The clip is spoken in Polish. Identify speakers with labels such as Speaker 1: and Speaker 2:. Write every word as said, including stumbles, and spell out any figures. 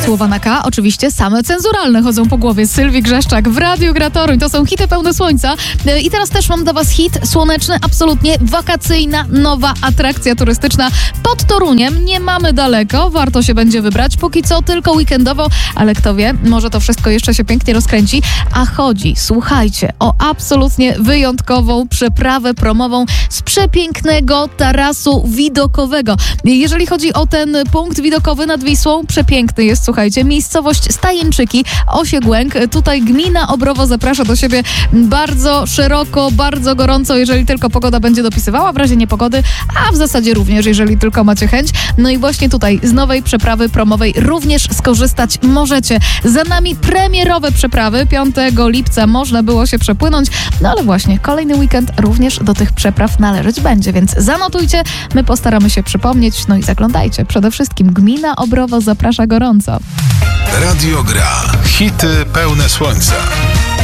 Speaker 1: Słowa na K, oczywiście same cenzuralne chodzą po głowie. Sylwii Grzeszczak w Radiu Gra Toruń. To są hity pełne słońca. I teraz też mam dla was hit słoneczny, absolutnie wakacyjna, nowa atrakcja turystyczna pod Toruniem. Nie mamy daleko, warto się będzie wybrać. Póki co tylko weekendowo, ale kto wie, może to wszystko jeszcze się pięknie rozkręci. A chodzi, słuchajcie, o absolutnie wyjątkową przeprawę promową z przepięknego tarasu widokowego. Jeżeli chodzi o ten punkt widokowy nad Wisłą, przepiękny jest, słuchajcie, miejscowość Stajeńczyki, Osiegłęk. Tutaj gmina Obrowo zaprasza do siebie bardzo szeroko, bardzo gorąco, jeżeli tylko pogoda będzie dopisywała, w razie niepogody, a w zasadzie również, jeżeli tylko macie chęć. No i właśnie tutaj z nowej przeprawy promowej również skorzystać możecie. Za nami premierowe przeprawy. piątego lipca można było się przepłynąć, no ale właśnie kolejny weekend również do tych przepraw należeć będzie, więc zanotujcie, my postaramy się przypomnieć, no i zaglądajcie. Przede wszystkim gmina Obrowo zaprasza gorąco.
Speaker 2: Radio Gra. Hity pełne słońca.